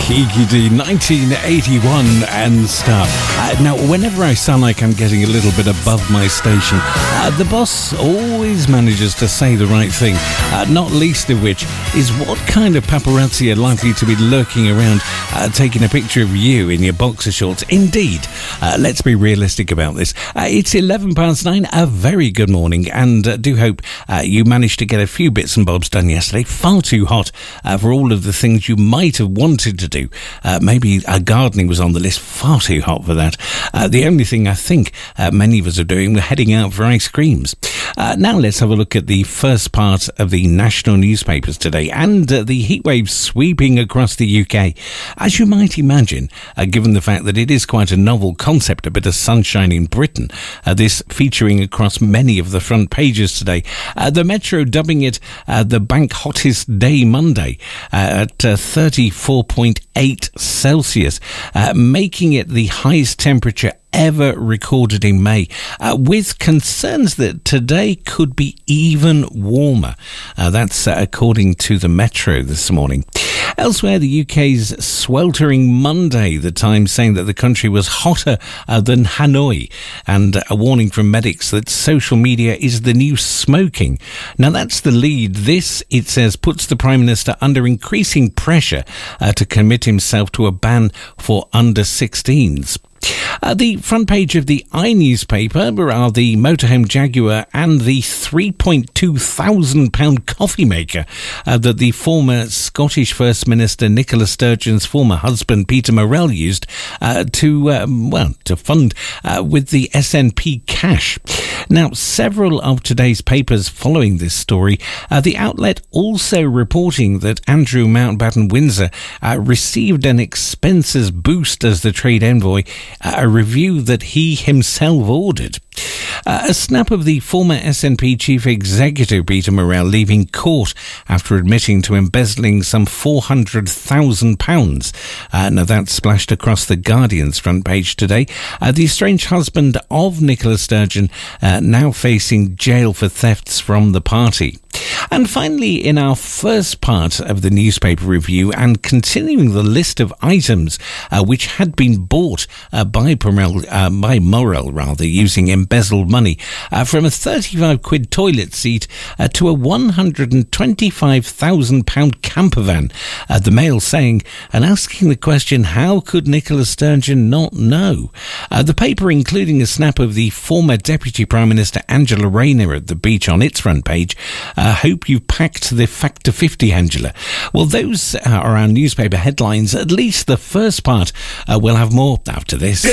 Kiki D, 1981 and stuff. Now, whenever I sound like I'm getting a little bit above my station, the boss always manages to say the right thing, not least of which is what kind of paparazzi are likely to be lurking around taking a picture of you in your boxer shorts. Indeed, let's be realistic about this. It's 9:11, a very good morning, and do hope you managed to get a few bits and bobs done yesterday. Far too hot for all of the things you might have wanted to do. Maybe gardening was on the list, far too hot for that. The only thing I think many of us are doing, we're heading out for ice creams. Now let's have a look at the first part of the national newspapers today and the heatwave sweeping across the UK. As you might imagine, given the fact that it is quite a novel concept, a bit of sunshine in Britain, this featuring across many of the front pages today. The Metro dubbing it the bank hottest day Monday at 34.8 Celsius, making it the highest temperature ever recorded in May, with concerns that today could be even warmer. That's according to the Metro this morning. Elsewhere, the UK's sweltering Monday, the Times saying that the country was hotter than Hanoi, and a warning from medics that social media is the new smoking. Now, that's the lead. This, it says, puts the Prime Minister under increasing pressure to commit himself to a ban for under 16s. The front page of the iNewspaper are the motorhome Jaguar and the £3,200 coffee maker that the former Scottish First Minister Nicola Sturgeon's former husband Peter Murrell used to fund with the SNP cash. Now, several of today's papers following this story, the outlet also reporting that Andrew Mountbatten Windsor received an expenses boost as the trade envoy, a review that he himself ordered. A snap of the former SNP chief executive Peter Murrell leaving court after admitting to embezzling some £400,000. Now that splashed across the Guardian's front page today. The estranged husband of Nicola Sturgeon now facing jail for thefts from the party. And finally, in our first part of the newspaper review and continuing the list of items which had been bought by Murrell, using embezzled money, from a £35 toilet seat to a £125,000 camper van. The Mail saying and asking the question, how could Nicola Sturgeon not know? The paper including a snap of the former Deputy Prime Minister Angela Rayner at the beach on its front page. Hope you've packed the Factor 50, Angela. Well, those are our newspaper headlines. At least the first part. We'll have more after this.